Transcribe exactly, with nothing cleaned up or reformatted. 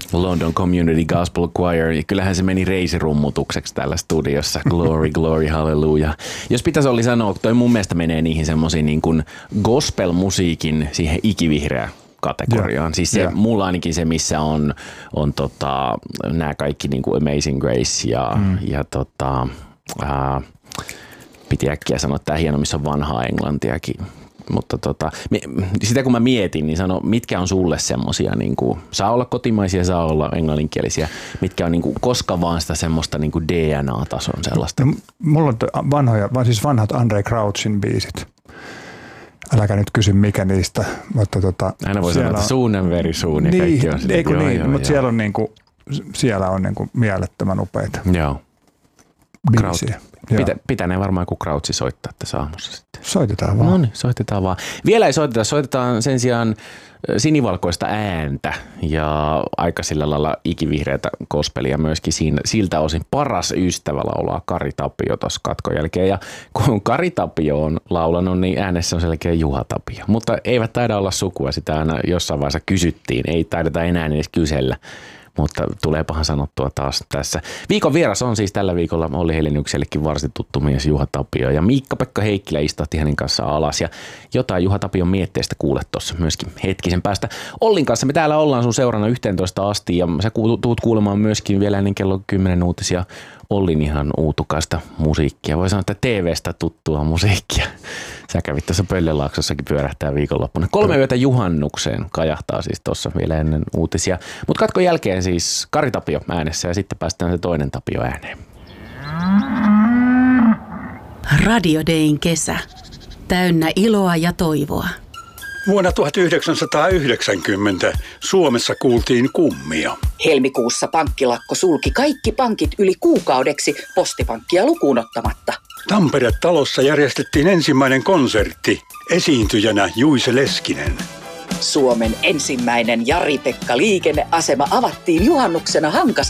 London Community Gospel Choir. Ja kyllähän se meni reisirummutukseksi täällä studiossa. Glory, glory, hallelujah. Jos pitäisi Olli sanoa, toi mun mielestä menee niihin semmoisiin niin kuin gospel-musiikin siihen ikivihreään kategoriaan. Yeah. Siis se, yeah. mulla ainakin se, missä on, on tota, nämä kaikki niin kuin Amazing Grace ja, mm. ja tota, ää, piti äkkiä sanoa, että tämä hieno, missä on vanhaa englantiakin. Mutta tota, sitä kun mä mietin, niin sano, mitkä on sulle semmosia, niin kuin, saa olla kotimaisia, saa olla englanninkielisiä, mitkä on niin kuin, koska vaan sitä semmoista niin kuin D N A-tason sellaista? No, mulla on vanhoja, siis vanhat Andre Crouchin biisit. Äläkä nyt kysy mikä niistä, mutta tota. Aina voi sanoa, että suunnen veri suun ja niin, kaikki on sitä. Eikö joo, niin, joo, mutta joo. Siellä on, niin kuin, siellä on niin kuin mielettömän upeita joo. biisiä. Pitä, pitänee varmaan joku Krautsi soittaa tässä aamussa sitten. Soitetaan vaan. No niin, soitetaan vaan. Vielä ei soiteta, soitetaan sen sijaan sinivalkoista ääntä ja aika sillä lailla ikivihreätä gospelia myöskin siinä, siltä osin paras ystävä laulaa Kari Tapio tuossa katkon jälkeen. Ja kun Kari Tapio on laulanut, niin äänessä on selkeä Juha Tapio. Mutta eivät taida olla sukua, sitä aina jossain vaiheessa kysyttiin, ei taideta enää edes kysellä. Mutta tuleepahan sanottua taas tässä. Viikon vieras on siis tällä viikolla Olli Helinyksellekin varsin tuttu mies Juha Tapio. Ja Miikka-Pekka Heikkilä istahti hänen kanssaan alas. Ja jotain Juha Tapion mietteistä kuulet tuossa myöskin hetkisen päästä. Ollin kanssa me täällä ollaan sun seurana yhteentoista asti. Ja sä tuut kuulemaan myöskin vielä ennen kello kymmenen uutisia Ollin ihan uutukaista musiikkia. Voi sanoa, että T V:stä tuttua musiikkia. Sä kävit tuossa Pöllönlaaksossakin pyörähtää viikonloppuna. Kolme yötä juhannukseen kajahtaa siis tuossa vielä ennen uutisia. Mutta katkon jälkeen siis Kari Tapio äänessä ja sitten päästään se toinen Tapio ääneen. Radio Dayn kesä. Täynnä iloa ja toivoa. Vuonna tuhatyhdeksänsataayhdeksänkymmentä Suomessa kuultiin kummia. Helmikuussa pankkilakko sulki kaikki pankit yli kuukaudeksi postipankkia lukuun ottamatta. Tampere-talossa järjestettiin ensimmäinen konsertti, esiintyjänä Juise Leskinen. Suomen ensimmäinen Jari-Pekka liikenneasema avattiin juhannuksena Hankas